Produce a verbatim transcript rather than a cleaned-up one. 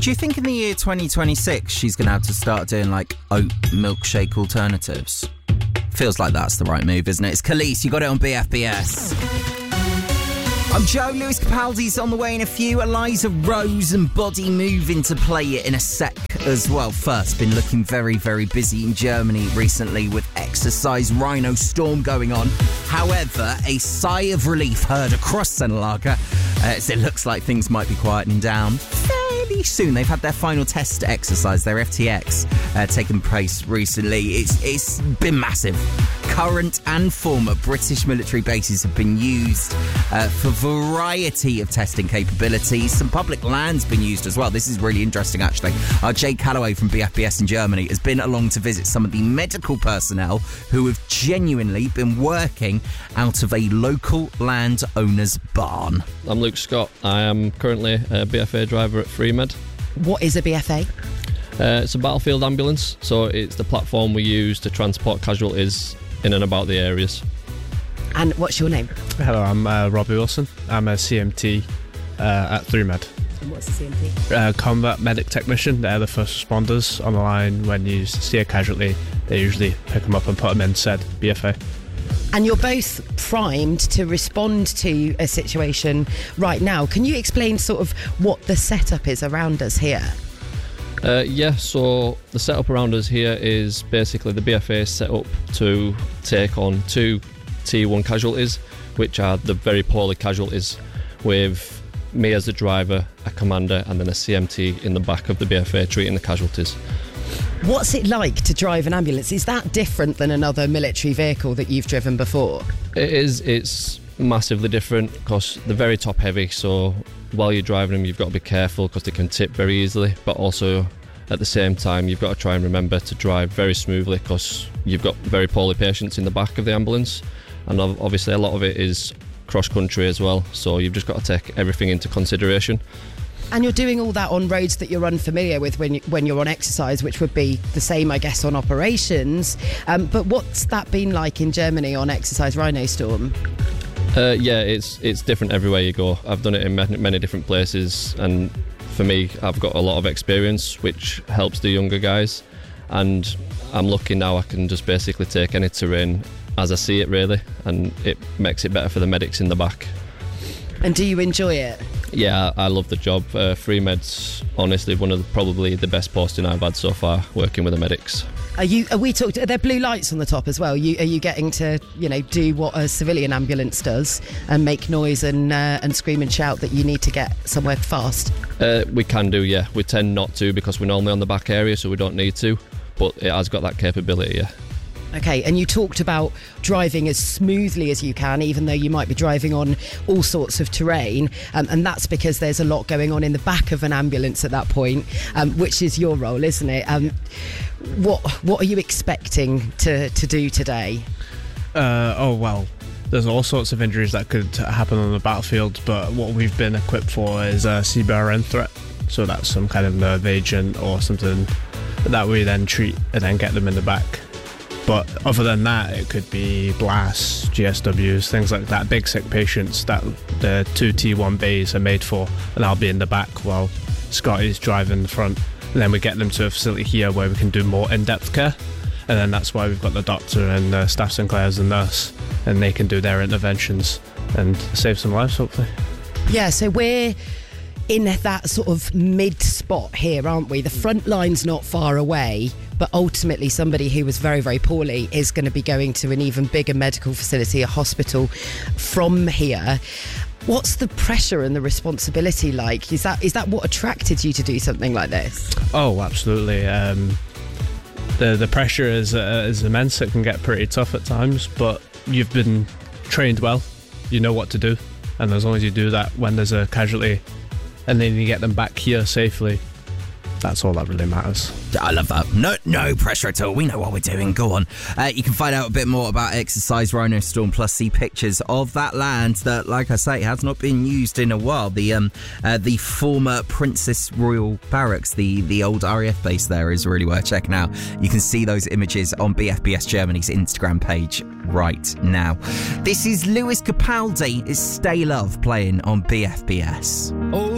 Do you think in the year twenty twenty-six she's going to have to start doing like oat milkshake alternatives? Feels like that's the right move, isn't it? It's Khalees, you got it on B F B S. I'm Joe. Lewis Capaldi's on the way in a few. Eliza Rose and Body Move into play it in a sec as well. First, been looking very, very busy in Germany recently with Exercise Rhino Storm going on. However, a sigh of relief heard across Senelager uh, as it looks like things might be quietening down fairly soon. They've had their final test exercise, their F T X, uh, taken place recently. It's It's been massive. Current and former British military bases have been used uh, for a variety of testing capabilities. Some public land's been used as well. This is really interesting, actually. Our Jake Calloway from B F B S in Germany has been along to visit some of the medical personnel who have genuinely been working out of a local landowner's barn. I'm Luke Scott. I am currently a B F A driver at FreeMed. What is a B F A? Uh, it's a battlefield ambulance, so it's the platform we use to transport casualties in and about the areas. And what's your name? Hello, I'm uh, Robbie Wilson. I'm a C M T uh, at FreeMed. And what's the C M T? Uh, combat medic technician. They're the first responders on the line. When you see a casualty, they usually pick them up and put them in said B F A. And you're both primed to respond to a situation right now. Can you explain sort of what the setup is around us here? Uh, yeah, so the setup around us here is basically the B F A is set up to take on two T one casualties, which are the very poorly casualties, with me as the driver, a commander, and then a C M T in the back of the B F A treating the casualties. What's it like to drive an ambulance? Is that different than another military vehicle that you've driven before? It is. It's massively different because they're very top heavy, so while you're driving them you've got to be careful because they can tip very easily, but also at the same time you've got to try and remember to drive very smoothly because you've got very poorly patients in the back of the ambulance, and obviously a lot of it is cross country as well, so you've just got to take everything into consideration. And you're doing all that on roads that you're unfamiliar with when, you, when you're on exercise, which would be the same, I guess, on operations. Um, but what's that been like in Germany on Exercise Rhino Storm? Uh, yeah, it's it's different everywhere you go. I've done it in many, many different places, and for me, I've got a lot of experience, which helps the younger guys. And I'm lucky now I can just basically take any terrain as I see it, really, and it makes it better for the medics in the back. And do you enjoy it? Yeah, I love the job. Uh, FreeMed's honestly one of the, probably the best posting I've had so far, working with the medics. Are you? Are we talked? Are there blue lights on the top as well? You, are you getting to, you know, do what a civilian ambulance does and make noise and uh, and scream and shout that you need to get somewhere fast? Uh, we can do, yeah. We tend not to because we're normally on the back area, so we don't need to. But it has got that capability, yeah. Okay, and you talked about driving as smoothly as you can, even though you might be driving on all sorts of terrain, um, and that's because there's a lot going on in the back of an ambulance at that point, um, which is your role, isn't it? Um, what what are you expecting to, to do today? Uh, oh, well, there's all sorts of injuries that could happen on the battlefield, but what we've been equipped for is a C B R N threat, so that's some kind of nerve agent or something that we then treat and then get them in the back. But other than that, it could be blasts, G S Ws, things like that, big sick patients that the two T one bays are made for, and I'll be in the back while Scotty's driving the front. And then we get them to a facility here where we can do more in-depth care, and then that's why we've got the doctor and uh, Staff Sinclair as the nurse, and they can do their interventions and save some lives, hopefully. Yeah, so we're in that sort of mid spot here, aren't we? The front line's not far away, but ultimately somebody who was very, very poorly is going to be going to an even bigger medical facility, a hospital from here. What's the pressure and the responsibility like? Is that is that what attracted you to do something like this? Oh, absolutely. Um, the the pressure is uh, is immense. It can get pretty tough at times, but you've been trained well. You know what to do, and as long as you do that when there's a casualty, and then you get them back here safely, that's all that really matters. I love that. No no pressure at all. We know what we're doing. Go on. Uh, you can find out a bit more about Exercise Rhino Storm, plus see pictures of that land that, like I say, has not been used in a while. The um uh, the former Princess Royal Barracks, the, the old R A F base there, is really worth checking out. You can see those images on B F B S Germany's Instagram page right now. This is Lewis Capaldi. It's Stay Love playing on B F B S. Oh.